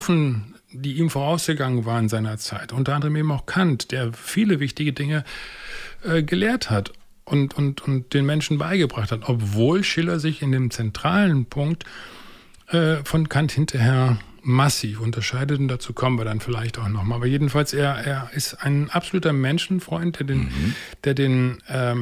die ihm vorausgegangen waren in seiner Zeit, unter anderem eben auch Kant, der viele wichtige Dinge gelehrt hat und den Menschen beigebracht hat, obwohl Schiller sich in dem zentralen Punkt von Kant hinterher massiv unterscheidet, und dazu kommen wir dann vielleicht auch nochmal. Aber jedenfalls, er ist ein absoluter Menschenfreund, der den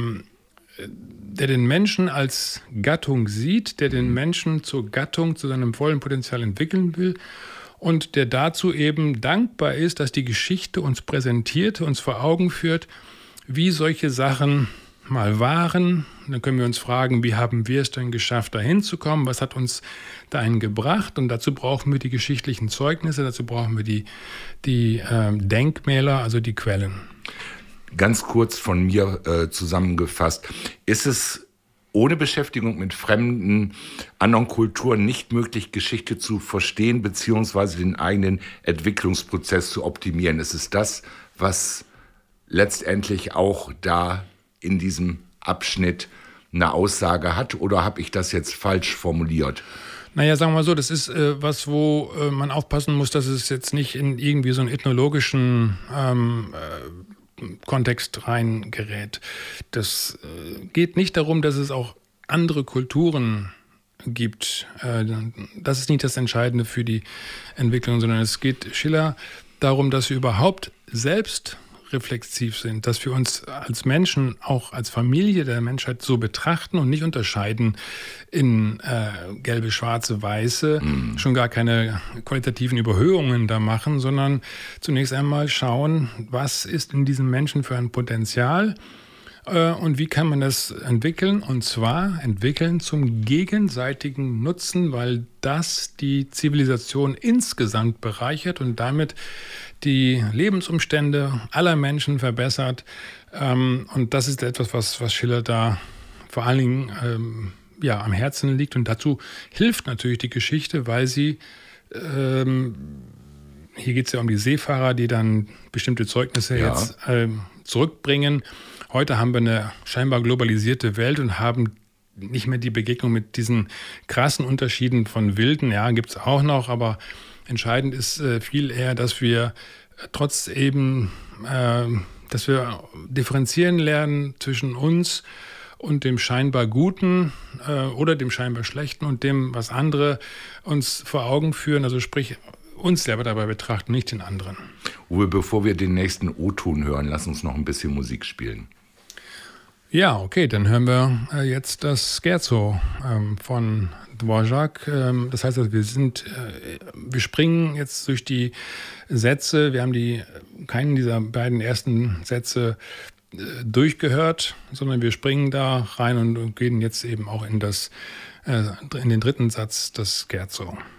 Menschen als Gattung sieht, der den Menschen zur Gattung, zu seinem vollen Potenzial entwickeln will und der dazu eben dankbar ist, dass die Geschichte uns präsentiert, uns vor Augen führt, wie solche Sachen mal waren. Dann können wir uns fragen, wie haben wir es denn geschafft, dahin zu kommen? Was hat uns dahin gebracht? Und dazu brauchen wir die geschichtlichen Zeugnisse, dazu brauchen wir die Denkmäler, also die Quellen. Ganz kurz von mir zusammengefasst, ist es ohne Beschäftigung mit fremden, anderen Kulturen nicht möglich, Geschichte zu verstehen bzw. den eigenen Entwicklungsprozess zu optimieren? Ist es das, was letztendlich auch da in diesem Abschnitt eine Aussage hat, oder habe ich das jetzt falsch formuliert? Naja, sagen wir mal so, das ist was, wo man aufpassen muss, dass es jetzt nicht in irgendwie so einen ethnologischen Kontext reingerät. Das geht nicht darum, dass es auch andere Kulturen gibt. Das ist nicht das Entscheidende für die Entwicklung, sondern es geht Schiller darum, dass wir überhaupt selbst reflexiv sind, dass wir uns als Menschen, auch als Familie der Menschheit so betrachten und nicht unterscheiden in gelbe, schwarze, weiße, schon gar keine qualitativen Überhöhungen da machen, sondern zunächst einmal schauen, was ist in diesem Menschen für ein Potenzial und wie kann man das entwickeln, und zwar entwickeln zum gegenseitigen Nutzen, weil das die Zivilisation insgesamt bereichert und damit die Lebensumstände aller Menschen verbessert. Und das ist etwas, was Schiller da vor allen Dingen am Herzen liegt. Und dazu hilft natürlich die Geschichte, weil sie, hier geht es ja um die Seefahrer, die dann bestimmte Zeugnisse jetzt zurückbringen. Heute haben wir eine scheinbar globalisierte Welt und haben nicht mehr die Begegnung mit diesen krassen Unterschieden von Wilden. Ja, gibt es auch noch, aber entscheidend ist viel eher, dass wir trotz eben, dass wir differenzieren lernen zwischen uns und dem scheinbar Guten oder dem scheinbar Schlechten und dem, was andere uns vor Augen führen, also sprich uns selber dabei betrachten, nicht den anderen. Uwe, bevor wir den nächsten O-Ton hören, lass uns noch ein bisschen Musik spielen. Ja, okay, dann hören wir jetzt das Scherzo von Dvorak. Das heißt, also wir springen jetzt durch die Sätze. Wir haben keinen dieser beiden ersten Sätze durchgehört, sondern wir springen da rein und gehen jetzt eben auch in den dritten Satz des Scherzo.